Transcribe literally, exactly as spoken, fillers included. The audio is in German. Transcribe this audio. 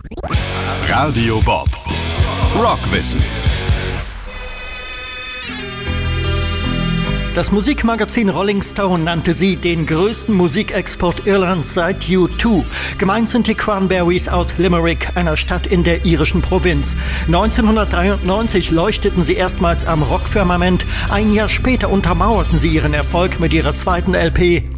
Radio Bob. Rockwissen. Das Musikmagazin Rolling Stone nannte sie den größten Musikexport Irlands seit U zwei. Gemeint sind die Cranberries aus Limerick, einer Stadt in der irischen Provinz. neunzehnhundertdreiundneunzig leuchteten sie erstmals am Rockfirmament. Ein Jahr später untermauerten sie ihren Erfolg mit ihrer zweiten L P